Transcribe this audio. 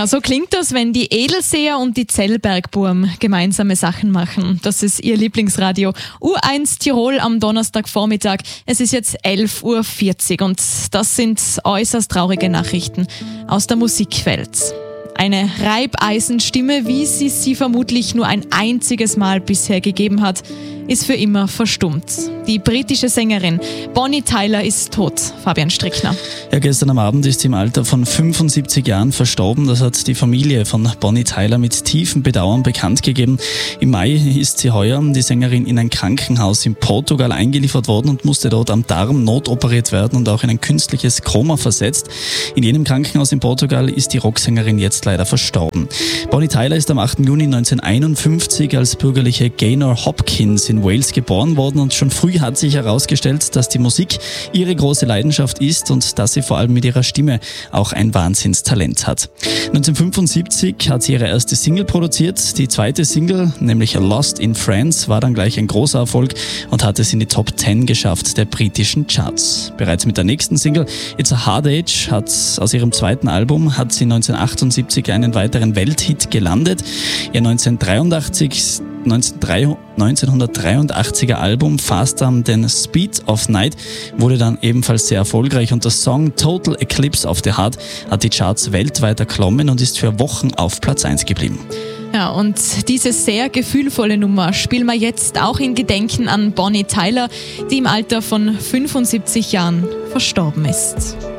Ja, so klingt das, wenn die Edelseer und die Zellbergburm gemeinsame Sachen machen. Das ist ihr Lieblingsradio. U1 Tirol am Donnerstagvormittag. Es ist jetzt 11.40 Uhr und das sind äußerst traurige Nachrichten aus der Musikwelt. Eine Reibeisenstimme, wie sie vermutlich nur ein einziges Mal bisher gegeben hat, ist für immer verstummt. Die britische Sängerin Bonnie Tyler ist tot. Fabian Strickner. Ja, gestern am Abend ist sie im Alter von 75 Jahren verstorben. Das hat die Familie von Bonnie Tyler mit tiefem Bedauern bekannt gegeben. Im Mai ist sie heuer, die Sängerin, in ein Krankenhaus in Portugal eingeliefert worden und musste dort am Darm notoperiert werden und auch in ein künstliches Koma versetzt. In jenem Krankenhaus in Portugal ist die Rocksängerin jetzt leider verstorben. Bonnie Tyler ist am 8. Juni 1951 als bürgerliche Gaynor Hopkins in Wales geboren worden und schon früh hat sich herausgestellt, dass die Musik ihre große Leidenschaft ist und dass sie vor allem mit ihrer Stimme auch ein Wahnsinnstalent hat. 1975 hat sie ihre erste Single produziert. Die zweite Single, nämlich Lost in France, war dann gleich ein großer Erfolg und hat es in die Top 10 geschafft der britischen Charts. Bereits mit der nächsten Single, It's a Hard Age, aus ihrem zweiten Album, hat sie 1978 einen weiteren Welthit gelandet. Ihr 1983er Album Faster Than Speed of Night wurde dann ebenfalls sehr erfolgreich und der Song Total Eclipse of the Heart hat die Charts weltweit erklommen und ist für Wochen auf Platz 1 geblieben. Ja, und diese sehr gefühlvolle Nummer spielen wir jetzt auch in Gedenken an Bonnie Tyler, die im Alter von 75 Jahren verstorben ist.